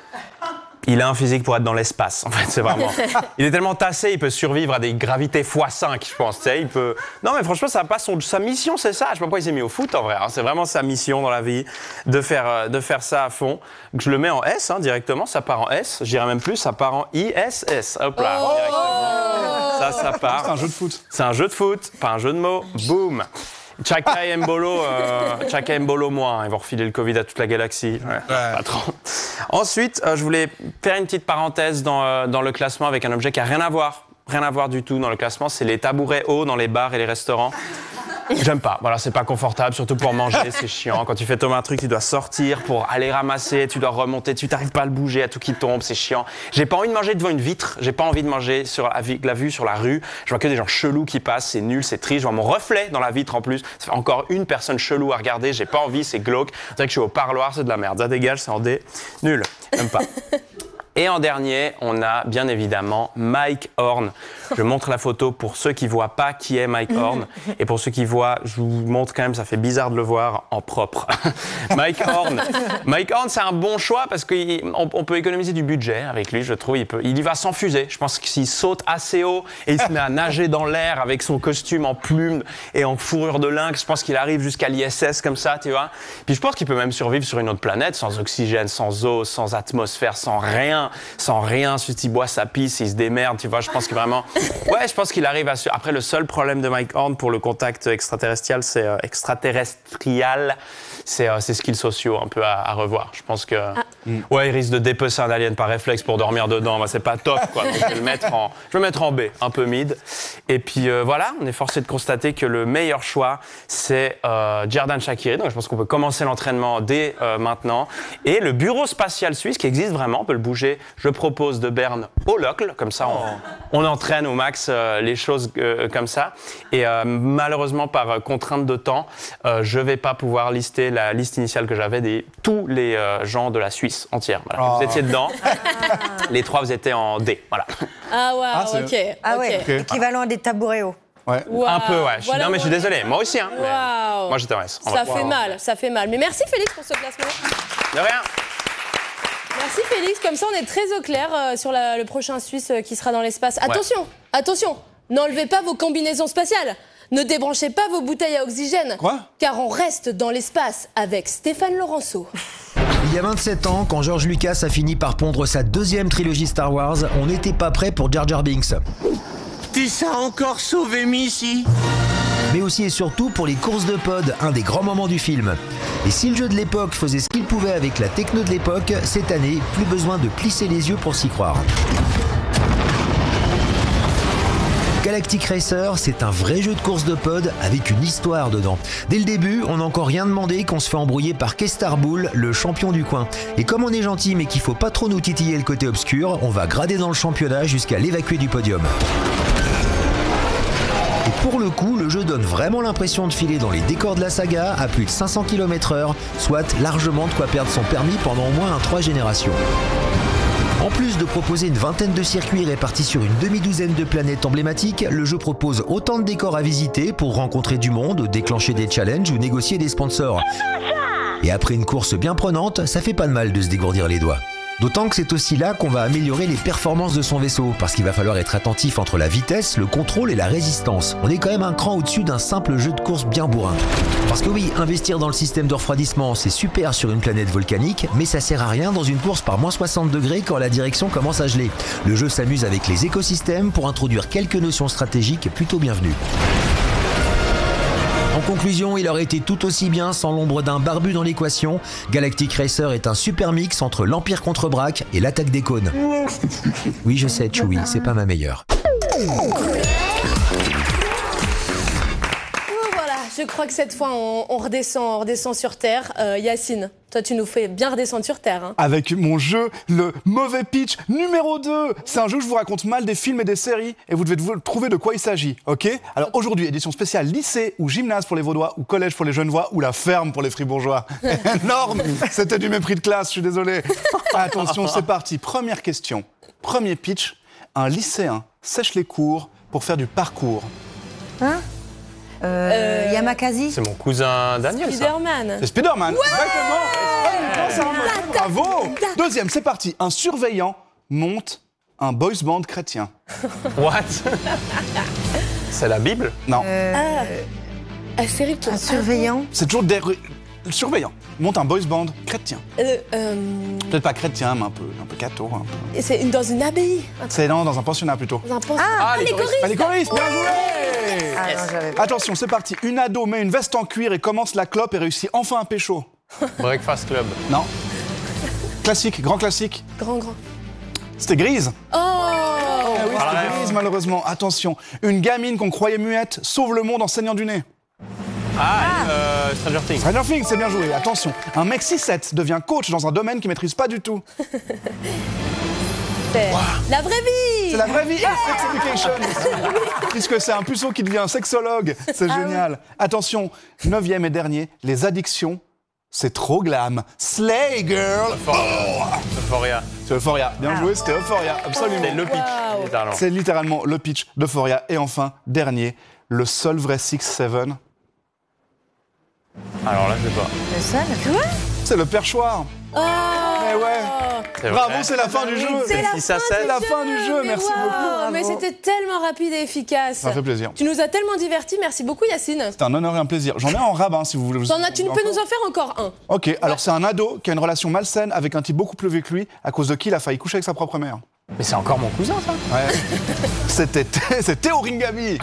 Il a un physique pour être dans l'espace, en fait, c'est vraiment... Il est tellement tassé, il peut survivre à des gravités fois cinq, je pense, tu sais, il peut... Non, mais franchement, ça pas son... sa mission, c'est ça. Je sais pas pourquoi il s'est mis au foot, en vrai. Hein. C'est vraiment sa mission dans la vie, de faire, euh, de faire ça à fond. Je le mets en S, hein, directement, ça part en S. Je dirais même plus, ça part en I S S. Hop là, oh directement. Ça, ça part. C'est un jeu de foot. C'est un jeu de foot, pas un jeu de mots. Boum. Chaka et Mbolo, euh, Chaka et Mbolo moins, ils vont refiler le Covid à toute la galaxie. Ouais, ouais. Pas trop. Ensuite, euh, je voulais faire une petite parenthèse dans, euh, dans le classement avec un objet qui n'a rien à voir, rien à voir du tout dans le classement, c'est les tabourets hauts dans les bars et les restaurants. J'aime pas, voilà, c'est pas confortable, surtout pour manger, c'est chiant. Quand tu fais tomber un truc, tu dois sortir pour aller ramasser, tu dois remonter, tu t'arrives pas à le bouger, à tout qui tombe, c'est chiant. J'ai pas envie de manger devant une vitre, j'ai pas envie de manger sur la, la vue sur la rue. Je vois que des gens chelous qui passent, c'est nul, c'est triste. Je vois mon reflet dans la vitre en plus. Ça fait encore une personne chelou à regarder, j'ai pas envie, c'est glauque. C'est vrai que je suis au parloir, c'est de la merde. Ça dégage, c'est en D. Nul, j'aime pas. Et en dernier, on a bien évidemment Mike Horn. Je montre la photo pour ceux qui ne voient pas qui est Mike Horn. Et pour ceux qui voient, je vous montre quand même, ça fait bizarre de le voir en propre. Mike Horn. Mike Horn, c'est un bon choix parce qu'on on peut économiser du budget avec lui, je trouve. Il, peut, il y va sans fusée. Je pense que s'il saute assez haut et il se met à nager dans l'air avec son costume en plume et en fourrure de lynx, je pense qu'il arrive jusqu'à l'I S S comme ça, tu vois. Puis je pense qu'il peut même survivre sur une autre planète sans oxygène, sans eau, sans atmosphère, sans rien. Sans rien, ensuite il boit sa pisse, il se démerde, tu vois, je pense que vraiment... Ouais, je pense qu'il arrive à... Après, le seul problème de Mike Horn pour le contact extraterrestrial, c'est euh, extraterrestrial, c'est euh, ses skills sociaux un peu à, à revoir. Je pense que... Ah, Mm. Ouais, il risque de dépecer un alien par réflexe pour dormir dedans. Bah, c'est pas top, quoi. Donc, je vais le mettre en, je vais le mettre en B, un peu mid. Et puis euh, voilà, on est forcé de constater que le meilleur choix, c'est euh, Xherdan Shaqiri. Donc je pense qu'on peut commencer l'entraînement dès euh, maintenant. Et le bureau spatial suisse, qui existe vraiment, on peut le bouger. Je propose de Berne au Locle, comme ça on, on entraîne au max euh, les choses euh, comme ça. Et euh, malheureusement, par euh, contrainte de temps, euh, je vais pas pouvoir lister la liste initiale que j'avais des tous les euh, gens de la Suisse entière. Voilà. Oh. Vous étiez dedans. Les trois, vous étiez en D. Voilà. Ah ouais, ah, ok. Ah ouais, okay. équivalent à des tabourets hauts. Ouais. Wow. Un peu, ouais. Je suis, voilà, non, mais je suis désolé. Moi aussi, hein. Wow. Moi, j'étais en S. Ça fait wow. mal, ça fait mal. Mais merci Félix pour ce placement. De rien. Merci Félix. Comme ça, on est très au clair euh, sur la, le prochain Suisse euh, qui sera dans l'espace. Attention, ouais. attention. N'enlevez pas vos combinaisons spatiales. Ne débranchez pas vos bouteilles à oxygène. Quoi ? Car on reste dans l'espace avec Stéphane Laurenceau. Il y a vingt-sept ans, quand George Lucas a fini par pondre sa deuxième trilogie Star Wars, on n'était pas prêt pour Jar Jar Binks. Tu as encore sauvé Missy. Mais aussi et surtout pour les courses de pod, un des grands moments du film. Et si le jeu de l'époque faisait ce qu'il pouvait avec la techno de l'époque, cette année, plus besoin de plisser les yeux pour s'y croire. Galactic Racer, c'est un vrai jeu de course de pod avec une histoire dedans. Dès le début, on n'a encore rien demandé qu'on se fait embrouiller par Kestar Bull, le champion du coin. Et comme on est gentil mais qu'il faut pas trop nous titiller le côté obscur, on va grader dans le championnat jusqu'à l'évacuer du podium. Et pour le coup, le jeu donne vraiment l'impression de filer dans les décors de la saga à plus de cinq cents kilomètres heure, soit largement de quoi perdre son permis pendant au moins un trois générations. En plus de proposer une vingtaine de circuits répartis sur une demi-douzaine de planètes emblématiques, le jeu propose autant de décors à visiter pour rencontrer du monde, déclencher des challenges ou négocier des sponsors. Et après une course bien prenante, ça fait pas de mal de se dégourdir les doigts. D'autant que c'est aussi là qu'on va améliorer les performances de son vaisseau, parce qu'il va falloir être attentif entre la vitesse, le contrôle et la résistance. On est quand même un cran au-dessus d'un simple jeu de course bien bourrin. Parce que oui, investir dans le système de refroidissement, c'est super sur une planète volcanique, mais ça sert à rien dans une course par moins soixante degrés quand la direction commence à geler. Le jeu s'amuse avec les écosystèmes pour introduire quelques notions stratégiques plutôt bienvenues. En conclusion, il aurait été tout aussi bien sans l'ombre d'un barbu dans l'équation. Galactic Racer est un super mix entre l'Empire contre Braque et l'attaque des cônes. Oui, je sais, Chewie, c'est pas ma meilleure. Je crois que cette fois, on, on, redescend, on redescend sur Terre. Euh, Yacine, toi, tu nous fais bien redescendre sur Terre. Hein. Avec mon jeu, le mauvais pitch numéro deux. C'est un jeu où je vous raconte mal des films et des séries et vous devez trouver de quoi il s'agit, ok ? Alors aujourd'hui, édition spéciale lycée ou gymnase pour les Vaudois ou collège pour les Genevois ou la ferme pour les Fribourgeois. Énorme. C'était du mépris de classe, je suis désolé. Attention, c'est parti. Première question. Premier pitch. Un lycéen sèche les cours pour faire du parcours. Hein ? Euh, euh, Yamakasi. C'est mon cousin Daniel, Spider-Man. C'est Spider-Man. Ouais Exactement. Ouais. Bravo. Deuxième, c'est parti. Un surveillant monte un boys band chrétien. What? C'est la Bible? Non. Euh... Ah, ah c'est terrible. Un surveillant. C'est toujours des... Le surveillant monte un boys band chrétien. Euh, euh... Peut-être pas chrétien, mais un peu, un peu catho. Un peu. C'est dans une abbaye. C'est dans, dans un pensionnat plutôt. Dans un pensionnat. Ah, ah, les choristes. Ah, les choristes, bien joué. Ah, non, attention, c'est parti. Une ado met une veste en cuir et commence la clope et réussit enfin un pécho. Breakfast Club. Non. Classique, grand classique. Grand, grand. C'était Grise. Oh, oh oui, c'était Grise, malheureusement. Attention, une gamine qu'on croyait muette sauve le monde en saignant du nez. Ah, euh, Stranger Things. Stranger Things, c'est bien joué. Attention, un mec six sept devient coach dans un domaine qu'il maîtrise pas du tout. C'est wow. La vraie vie. C'est la vraie vie. Yeah. Sex Education. Puisque c'est un puceau qui devient un sexologue. C'est ah génial. Oui. Attention, neuvième et dernier, les addictions, c'est trop glam. Slay girl. Euphoria. C'est Euphoria. Bien ah. joué, c'était Euphoria. Absolument. C'est le pitch. Wow. Littéralement. C'est littéralement le pitch d'Euphoria. Et enfin, dernier, le seul vrai six sept. Alors là, je sais pas. Le seul? Quoi? C'est le perchoir. Oh. Mais ouais. Bravo, c'est la fin du jeu. C'est la, fin, c'est la fin du jeu. Merci wow. beaucoup. Bravo. Mais c'était tellement rapide et efficace. Ça fait plaisir. Tu nous as tellement divertis. Merci beaucoup, Yacine. C'est un honneur et un plaisir. J'en ai en rabbin si vous voulez. T'en as, tu peux nous en faire encore un. Ok, ouais. Alors c'est un ado qui a une relation malsaine avec un type beaucoup plus vieux que lui, à cause de qui il a failli coucher avec sa propre mère. Mais c'est encore mon cousin, ça. Ouais. C'était c'est Théo Ringami.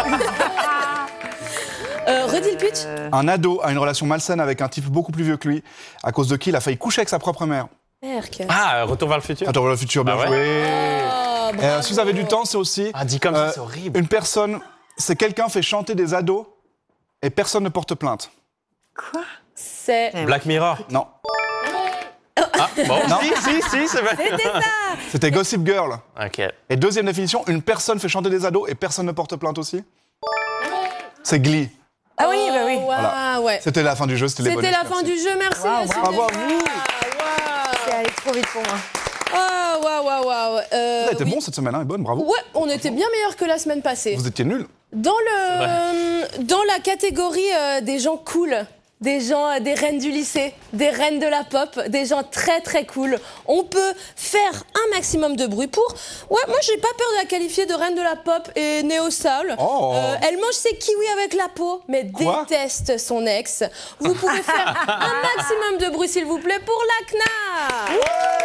Euh, redis le pitch. Un ado a une relation malsaine avec un type beaucoup plus vieux que lui, à cause de qui il a failli coucher avec sa propre mère. Perk. Ah, Retour vers le futur. Retour vers le futur, bien Ah ouais. joué. Oh, Euh, si vous avez du temps, c'est aussi Ah, dit comme euh, ça, c'est horrible. une personne, c'est quelqu'un fait chanter des ados et personne ne porte plainte. C'est... Black Mirror. Non. Ah, bon. Non. Si, si, si, c'est vrai. C'était ça. C'était Gossip Girl. Ok. Et deuxième définition, une personne fait chanter des ados et personne ne porte plainte aussi. C'est Glee. Ah oui, bah oui. Oh, Voilà. ouais. C'était la fin du jeu, c'était les bonus. C'était la fin merci. du jeu, merci. Wow, monsieur bravo à Deschamps. vous. Waouh. C'est allé trop vite pour moi. Oh, waouh, waouh, waouh. Euh, Vous avez été oui. bon cette semaine, hein, et bonne, bravo. Ouais, on était bien meilleurs que la semaine passée. Vous étiez nuls. Dans, le, dans la catégorie euh, des gens cool, des gens, euh, des reines du lycée, des reines de la pop, des gens très très cool, on peut faire un maximum de bruit pour... Ouais, moi j'ai pas peur de la qualifier de reine de la pop et néo-soul. Oh. Euh, elle mange ses kiwis avec la peau, mais Quoi déteste son ex. Vous pouvez faire un maximum de bruit s'il vous plaît pour l'A C N A.